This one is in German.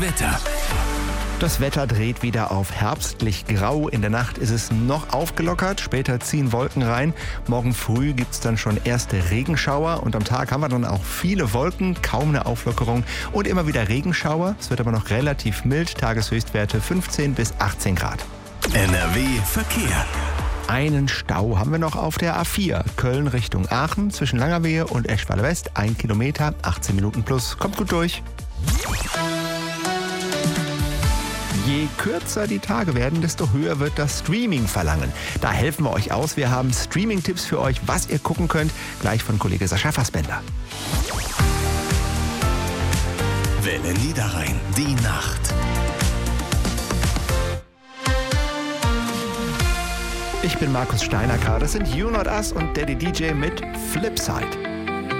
Wetter. Das Wetter dreht wieder auf herbstlich grau. In der Nacht ist es noch aufgelockert. Später ziehen Wolken rein. Morgen früh gibt es dann schon erste Regenschauer. Und am Tag haben wir dann auch viele Wolken, kaum eine Auflockerung und immer wieder Regenschauer. Es wird aber noch relativ mild. Tageshöchstwerte 15 bis 18 Grad. NRW Verkehr. Einen Stau haben wir noch auf der A4. Köln Richtung Aachen zwischen Langerwehe und Eschweiler West. 1 Kilometer, 18 Minuten plus. Kommt gut durch. Je kürzer die Tage werden, desto höher wird das Streaming-Verlangen. Da helfen wir euch aus. Wir haben Streaming-Tipps für euch, was ihr gucken könnt. Gleich von Kollege Sascha Fassbender. Welle Niederrhein, die Nacht. Ich bin Markus Steinacker. Das sind You Not Us und Daddy DJ mit Flipside.